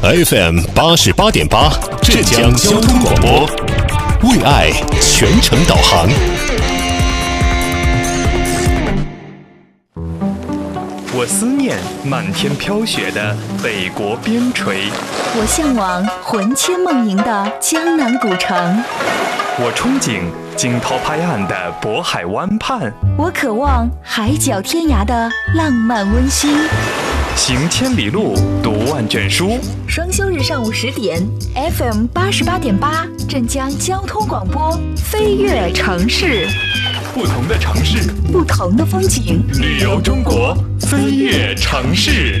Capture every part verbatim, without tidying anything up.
F M 八十八点八，浙江交通广播，为爱全程导航。 我思念满天飘雪的北国边陲， 我向往魂牵梦萦的江南古城， 我憧憬惊涛拍岸的渤海湾畔， 我渴望海角天涯的浪漫温馨。 行千里路，读万卷书。 双休日上午十点 ，F M 八十八点八，镇江交通广播，飞跃城市。 不同的城市， 不同的风景， 旅游中国，飞跃城市。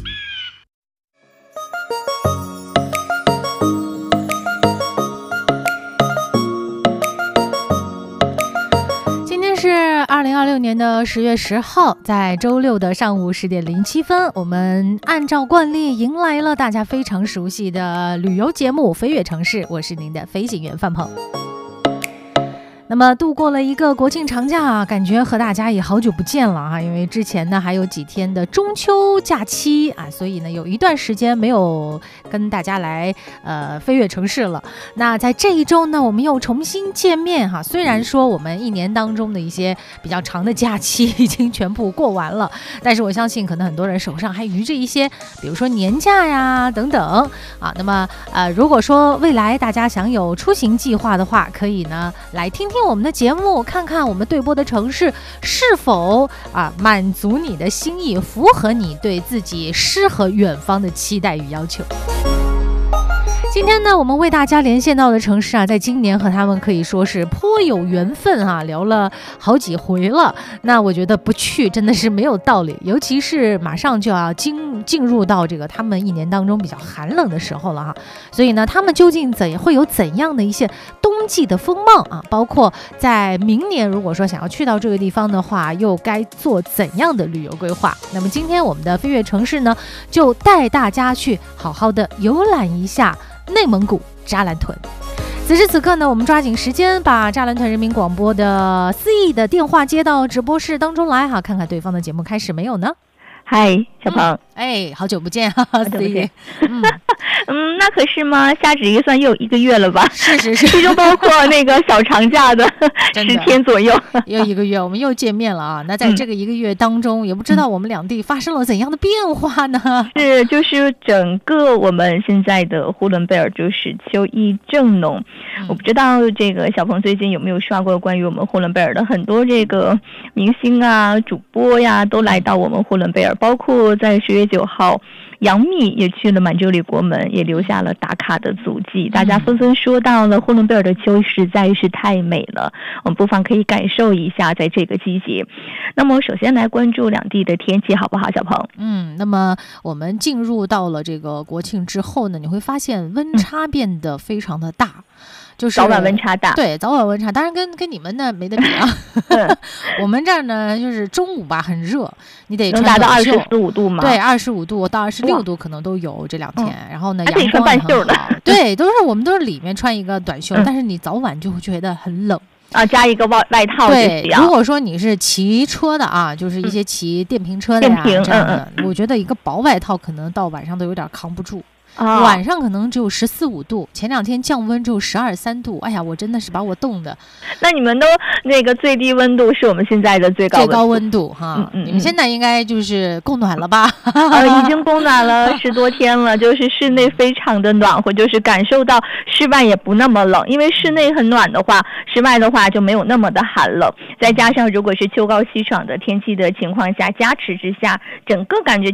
二零二六年的十月十号，在周六的上午十点零七分，我们按照惯例迎来了大家非常熟悉的旅游节目《飞跃城市》，我是您的飞行员范鹏。那么度过了一个国庆长假，感觉和大家也好久不见了啊！因为之前呢还有几天的中秋假期啊，所以呢有一段时间没有跟大家来呃飞跃城市了。那在这一周呢，我们又重新见面哈。虽然说我们一年当中的一些比较长的假期已经全部过完了，但是我相信可能很多人手上还余着一些，比如说年假呀等等啊。那么呃，如果说未来大家想有出行计划的话，可以呢来听听我们的节目，看看我们对播的城市是否啊满足你的心意，符合你对自己诗和远方的期待与要求。今天呢，我们为大家连线到的城市啊，在今年和他们可以说是颇有缘分啊，聊了好几回了。那我觉得不去真的是没有道理，尤其是马上就要进进入到这个他们一年当中比较寒冷的时候了哈。所以呢，他们究竟怎会有怎样的一些冬季的风貌啊？包括在明年如果说想要去到这个地方的话，又该做怎样的旅游规划？那么今天我们的飞跃城市呢，就带大家去好好的游览一下内蒙古扎兰屯。此时此刻呢，我们抓紧时间把扎兰屯人民广播的司仪的电话接到直播室当中来哈，看看对方的节目开始没有呢？ 嗨，小鹏、嗯， 哎，好久不见哈，好久不见。 嗯嗯，那可是吗？掐指一算又有一个月了吧？ 是是是， 其中包括那个小长假的十天左右， 又一个月，我们又见面了啊！那在这个一个月当中，嗯、也不知道我们两地发生了怎样的变化呢？ 是，就是整个我们现在的呼伦贝尔就是秋意正浓。嗯、我不知道这个小鹏最近有没有刷过关于我们呼伦贝尔的很多这个明星啊、主播呀，都来到我们呼伦贝尔。包括在十月九号，杨幂也去了满洲里国门，也留下了打卡的足迹。大家纷纷说到了呼伦贝尔的秋实在是太美了，我们不妨可以感受一下在这个季节。那么首先来关注两地的天气好不好，小鹏？ 嗯，那么我们进入到了这个国庆之后呢，你会发现温差变得非常的大。嗯，就是早晚温差大， 对，早晚温差，当然跟跟你们呢没得比啊。我们这儿呢，就是中午吧很热，你得穿能达到二十四五度吗？ 对，二十五度到二十六度可能都有这两天。嗯、然后呢， 还可以穿半袖的， 对，都是我们都是里面穿一个短袖，嗯、但是你早晚就会觉得很冷。 啊，加一个外外套就行。 对，如果说你是骑车的啊，就是一些骑电瓶车的呀， 电瓶这样的， 嗯嗯， 我觉得一个薄外套可能到晚上都有点扛不住。哦、晚上可能只有十四五度，前两天降温只有十二三度，哎呀，我真的是把我冻的。 那你们都那个最低温度是我们现在的最高温度最高温度哈，嗯嗯嗯，你们现在应该就是供暖了吧？ 呃，已经供暖了十多天了，就是室内非常的暖和，就是感受到室外也不那么冷，因为室内很暖的话，室外的话就没有那么的寒冷。再加上如果是秋高气爽的天气的情况下加持之下，整个感觉